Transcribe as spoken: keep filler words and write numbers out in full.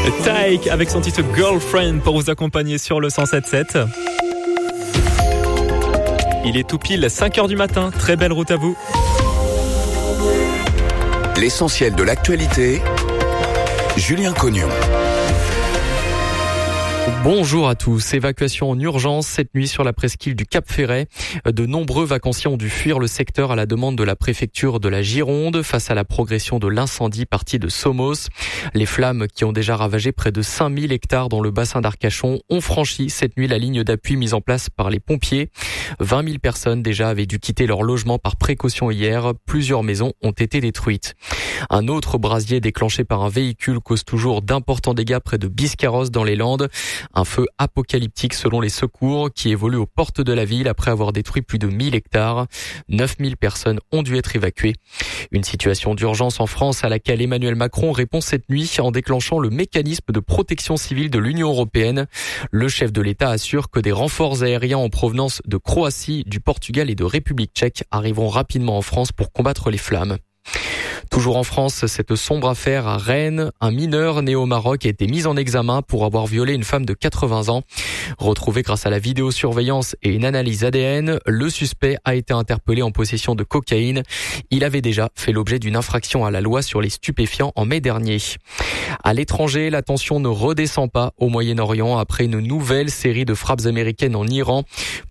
Taïk avec son titre Girlfriend pour vous accompagner sur le cent sept sept. Il est tout pile cinq heures du matin. Très belle route à vous. L'essentiel de l'actualité, Julien Cognon. Bonjour à tous. Évacuation en urgence cette nuit sur la presqu'île du Cap Ferret. De nombreux vacanciers ont dû fuir le secteur à la demande de la préfecture de la Gironde face à la progression de l'incendie parti de Somos. Les flammes qui ont déjà ravagé près de cinq mille hectares dans le bassin d'Arcachon ont franchi cette nuit la ligne d'appui mise en place par les pompiers. vingt mille personnes déjà avaient dû quitter leur logement par précaution hier. Plusieurs maisons ont été détruites. Un autre brasier déclenché par un véhicule cause toujours d'importants dégâts près de Biscarrosse dans les Landes. Un feu apocalyptique selon les secours qui évolue aux portes de la ville après avoir détruit plus de mille hectares. neuf mille personnes ont dû être évacuées. Une situation d'urgence en France à laquelle Emmanuel Macron répond cette nuit en déclenchant le mécanisme de protection civile de l'Union européenne. Le chef de l'État assure que des renforts aériens en provenance de Croatie, du Portugal et de République tchèque arriveront rapidement en France pour combattre les flammes. Toujours en France, cette sombre affaire à Rennes, un mineur né au Maroc a été mis en examen pour avoir violé une femme de quatre-vingts ans. Retrouvé grâce à la vidéosurveillance et une analyse A D N, le suspect a été interpellé en possession de cocaïne. Il avait déjà fait l'objet d'une infraction à la loi sur les stupéfiants en mai dernier. À l'étranger, la tension ne redescend pas au Moyen-Orient après une nouvelle série de frappes américaines en Iran.